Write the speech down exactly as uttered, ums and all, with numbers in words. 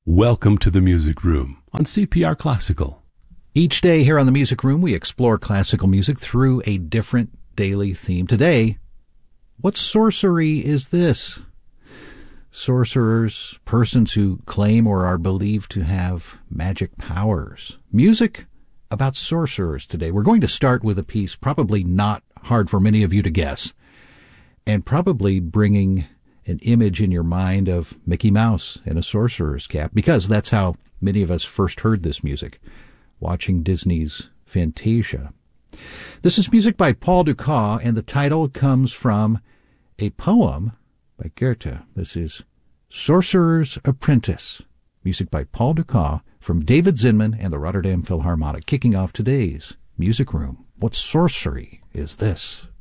Welcome to the Music Room on C P R Classical. Each day here on the Music Room, we explore classical music through a different daily theme. Today, what sorcery is this? Sorcerers, persons who claim or are believed to have magic powers. Music about sorcerers today. We're going to start with a piece probably not hard for many of you to guess, and probably bringing an image in your mind of Mickey Mouse in a sorcerer's cap, because that's how many of us first heard this music, watching Disney's Fantasia. This is music by Paul Dukas, and the title comes from a poem by Goethe. This is Sorcerer's Apprentice, music by Paul Dukas from David Zinman and the Rotterdam Philharmonic, kicking off today's Music Room. What sorcery is this?